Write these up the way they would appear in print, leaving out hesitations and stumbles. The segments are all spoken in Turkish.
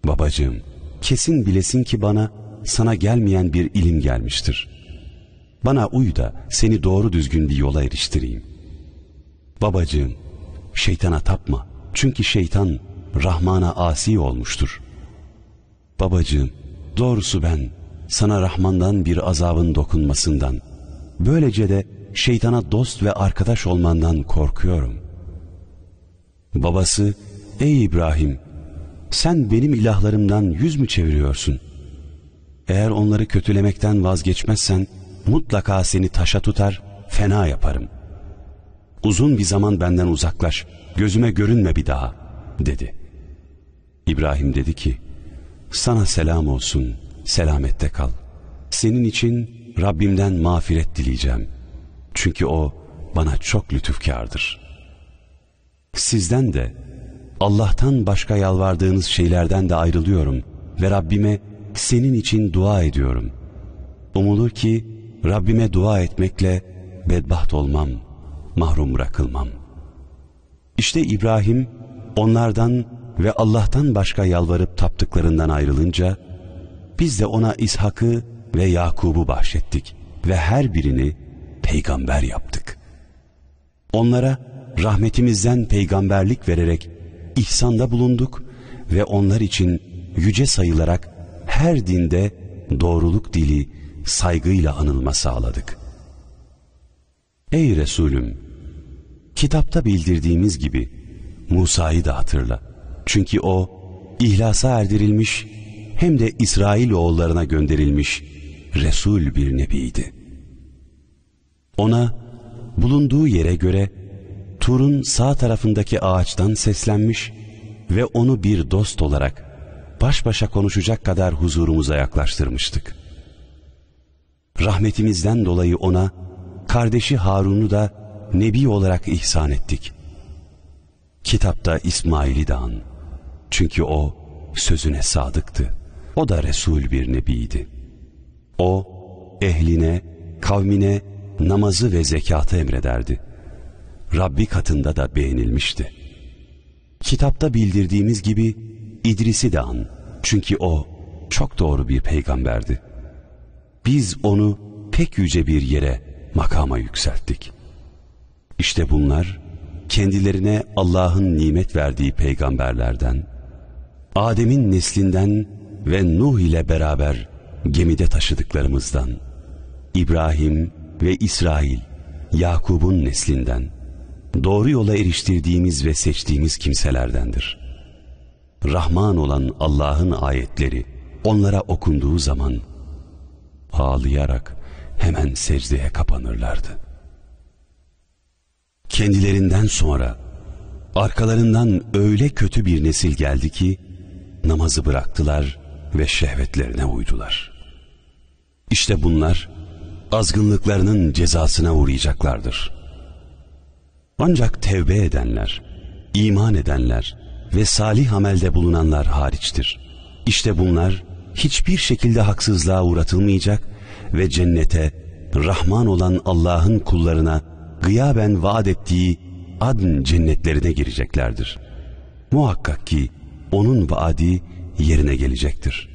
Babacığım, kesin bilesin ki bana sana gelmeyen bir ilim gelmiştir. Bana uy da seni doğru düzgün bir yola eriştireyim. Babacığım, şeytana tapma. Çünkü şeytan Rahman'a asi olmuştur. Babacığım, doğrusu ben sana Rahman'dan bir azabın dokunmasından, böylece de şeytana dost ve arkadaş olmandan korkuyorum. Babası, ey İbrahim, sen benim ilahlarımdan yüz mü çeviriyorsun? Eğer onları kötülemekten vazgeçmezsen, mutlaka seni taşa tutar, fena yaparım. Uzun bir zaman benden uzaklaş, gözüme görünme bir daha, dedi. İbrahim dedi ki, sana selam olsun, selamette kal. Senin için Rabbimden mağfiret dileyeceğim. Çünkü o bana çok lütufkârdır. Sizden de Allah'tan başka yalvardığınız şeylerden de ayrılıyorum ve Rabbime senin için dua ediyorum. Umulur ki Rabbime dua etmekle bedbaht olmam, mahrum bırakılmam. İşte İbrahim onlardan ve Allah'tan başka yalvarıp taptıklarından ayrılınca biz de ona İshak'ı ve Yakub'u bahşettik ve her birini peygamber yaptık. Onlara rahmetimizden peygamberlik vererek ihsanda bulunduk ve onlar için yüce sayılarak her dinde doğruluk dili saygıyla anılma sağladık. Ey Resulüm! Kitapta bildirdiğimiz gibi Musa'yı da hatırla. Çünkü o ihlasa erdirilmiş hem de İsrailoğullarına gönderilmiş Resul bir nebiydi. Ona bulunduğu yere göre Tur'un sağ tarafındaki ağaçtan seslenmiş ve onu bir dost olarak baş başa konuşacak kadar huzurumuza yaklaştırmıştık. Rahmetimizden dolayı ona kardeşi Harun'u da nebi olarak ihsan ettik. Kitapta İsmail'i de an. Çünkü o sözüne sadıktı. O da Resul bir nebiydi. O ehline, kavmine namazı ve zekatı emrederdi. Rabbi katında da beğenilmişti. Kitapta bildirdiğimiz gibi İdris'i de an. Çünkü o çok doğru bir peygamberdi. Biz onu pek yüce bir yere, makama yükselttik. İşte bunlar kendilerine Allah'ın nimet verdiği peygamberlerden, Adem'in neslinden ve Nuh ile beraber gemide taşıdıklarımızdan, İbrahim ve İsrail, Yakub'un neslinden, doğru yola eriştirdiğimiz ve seçtiğimiz kimselerdendir. Rahman olan Allah'ın ayetleri onlara okunduğu zaman ağlayarak hemen secdeye kapanırlardı. Kendilerinden sonra arkalarından öyle kötü bir nesil geldi ki namazı bıraktılar ve şehvetlerine uydular. İşte bunlar azgınlıklarının cezasına uğrayacaklardır. Ancak tevbe edenler, iman edenler ve salih amelde bulunanlar hariçtir. İşte bunlar hiçbir şekilde haksızlığa uğratılmayacak ve cennete Rahman olan Allah'ın kullarına gıyaben vaat ettiği adn cennetlerine gireceklerdir. Muhakkak ki onun vaadi yerine gelecektir.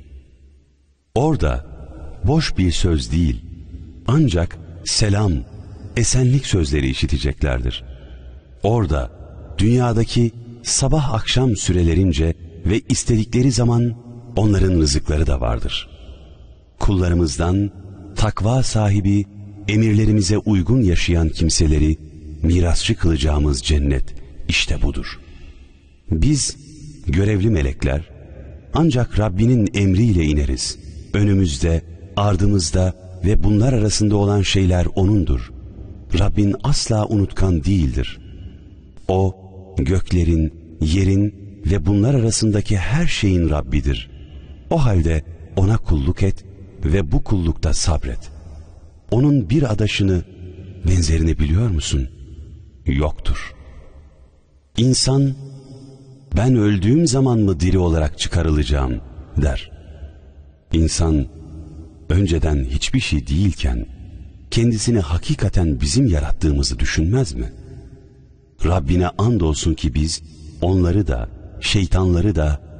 Orada boş bir söz değil, ancak selam, esenlik sözleri işiteceklerdir. Orada dünyadaki sabah akşam sürelerince ve istedikleri zaman onların rızıkları da vardır. Kullarımızdan takva sahibi, emirlerimize uygun yaşayan kimseleri mirasçı kılacağımız cennet işte budur. Biz görevli melekler ancak Rabbinin emriyle ineriz. Önümüzde, ardımızda ve bunlar arasında olan şeyler O'nundur. Rabbin asla unutkan değildir. O göklerin, yerin ve bunlar arasındaki her şeyin Rabbidir. O halde O'na kulluk et ve bu kullukta sabret. Onun bir adaşını, benzerini biliyor musun? Yoktur. İnsan, ben öldüğüm zaman mı diri olarak çıkarılacağım der. İnsan, önceden hiçbir şey değilken, kendisini hakikaten bizim yarattığımızı düşünmez mi? Rabbine andolsun ki biz, onları da, şeytanları da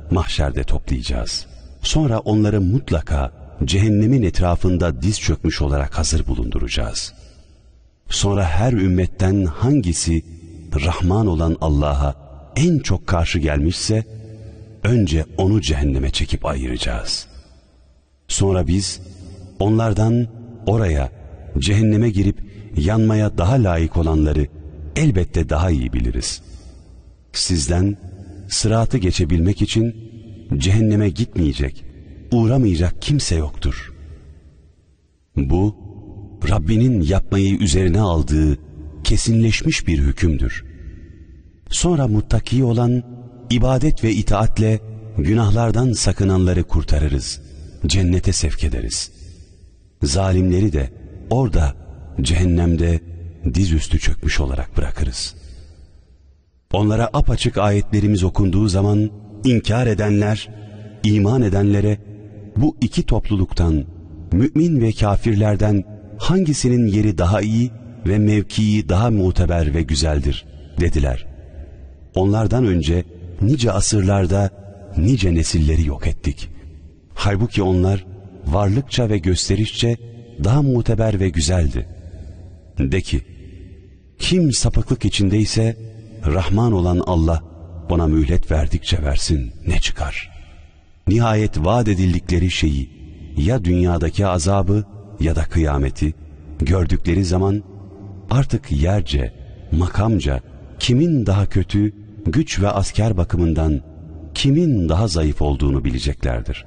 mahşerde toplayacağız. Sonra onları mutlaka cehennemin etrafında diz çökmüş olarak hazır bulunduracağız. Sonra her ümmetten hangisi Rahman olan Allah'a en çok karşı gelmişse önce onu cehenneme çekip ayıracağız. Sonra biz onlardan oraya, cehenneme girip yanmaya daha layık olanları elbette daha iyi biliriz. Sizden sıratı geçebilmek için cehenneme gitmeyecek, uğramayacak kimse yoktur. Bu, Rabbinin yapmayı üzerine aldığı kesinleşmiş bir hükümdür. Sonra muttaki olan ibadet ve itaatle günahlardan sakınanları kurtarırız, cennete sevk ederiz. Zalimleri de orada cehennemde dizüstü çökmüş olarak bırakırız. Onlara apaçık ayetlerimiz okunduğu zaman inkar edenler, iman edenlere bu iki topluluktan, mümin ve kafirlerden hangisinin yeri daha iyi ve mevkii daha muteber ve güzeldir dediler. Onlardan önce nice asırlarda nice nesilleri yok ettik. Halbuki onlar varlıkça ve gösterişçe daha muteber ve güzeldi. De ki, kim sapıklık içindeyse Rahman olan Allah ona mühlet verdikçe versin, ne çıkar? Nihayet vaat edildikleri şeyi, ya dünyadaki azabı ya da kıyameti gördükleri zaman artık yerce, makamca kimin daha kötü, güç ve asker bakımından kimin daha zayıf olduğunu bileceklerdir.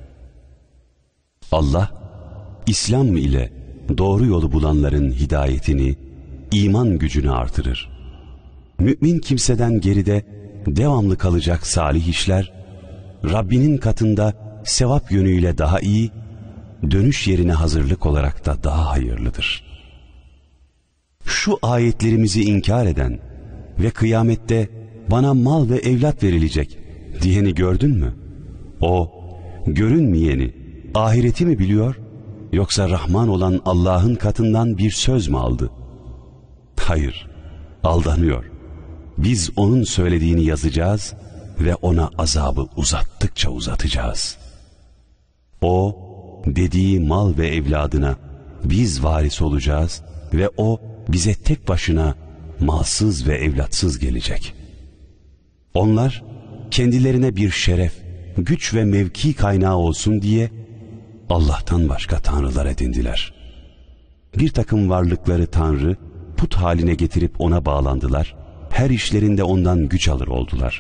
Allah, İslam ile doğru yolu bulanların hidayetini, iman gücünü artırır. Mümin kimseden geride devamlı kalacak salih işler, Rabbinin katında sevap yönüyle daha iyi, dönüş yerine hazırlık olarak da daha hayırlıdır. Şu ayetlerimizi inkar eden ve kıyamette bana mal ve evlat verilecek diyeni gördün mü? O, görünmeyeni, ahireti mi biliyor, yoksa Rahman olan Allah'ın katından bir söz mü aldı? Hayır, aldanıyor. Biz onun söylediğini yazacağız ve ona azabı uzattıkça uzatacağız. O, dediği mal ve evladına biz varis olacağız ve o bize tek başına malsız ve evlatsız gelecek. Onlar kendilerine bir şeref, güç ve mevki kaynağı olsun diye Allah'tan başka tanrılar edindiler. Bir takım varlıkları tanrı, put haline getirip ona bağlandılar. Her işlerinde ondan güç alır oldular.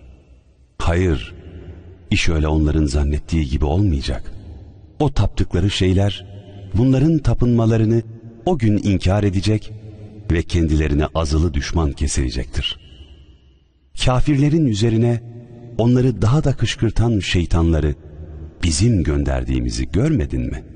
Hayır, iş öyle onların zannettiği gibi olmayacak. O taptıkları şeyler, bunların tapınmalarını o gün inkar edecek ve kendilerine azılı düşman kesilecektir. Kafirlerin üzerine onları daha da kışkırtan şeytanları bizim gönderdiğimizi görmedin mi?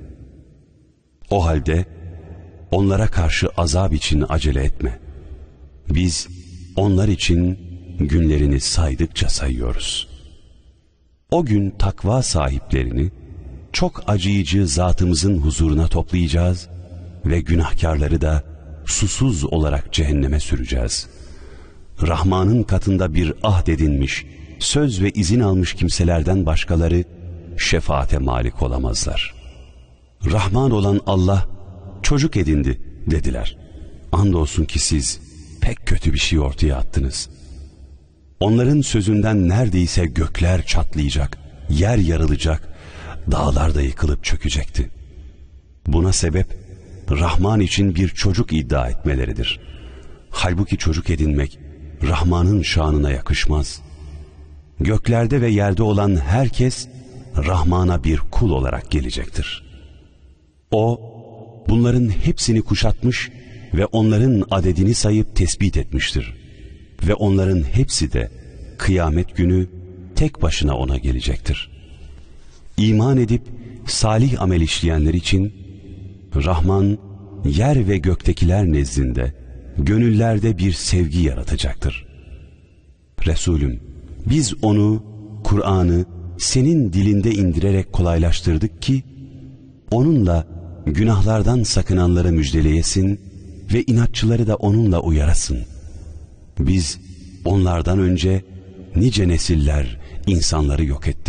O halde onlara karşı azap için acele etme. Biz onlar için günlerini saydıkça sayıyoruz. O gün takva sahiplerini çok acıyıcı zatımızın huzuruna toplayacağız ve günahkarları da susuz olarak cehenneme süreceğiz. Rahman'ın katında bir ahd edinmiş, söz ve izin almış kimselerden başkaları şefaate malik olamazlar. Rahman olan Allah çocuk edindi dediler. Andolsun ki siz pek kötü bir şey ortaya attınız. Onların sözünden neredeyse gökler çatlayacak, yer yarılacak, dağlar da yıkılıp çökecekti. Buna sebep Rahman için bir çocuk iddia etmeleridir. Halbuki çocuk edinmek Rahman'ın şanına yakışmaz. Göklerde ve yerde olan herkes Rahman'a bir kul olarak gelecektir. O, bunların hepsini kuşatmış ve onların adedini sayıp tespit etmiştir. Ve onların hepsi de kıyamet günü tek başına ona gelecektir. İman edip salih amel işleyenler için Rahman yer ve göktekiler nezdinde gönüllerde bir sevgi yaratacaktır. Resulüm, biz onu, Kur'an'ı senin dilinde indirerek kolaylaştırdık ki onunla günahlardan sakınanları müjdeleyesin ve inatçıları da onunla uyarasın. Biz onlardan önce nice nesiller insanları yok etti.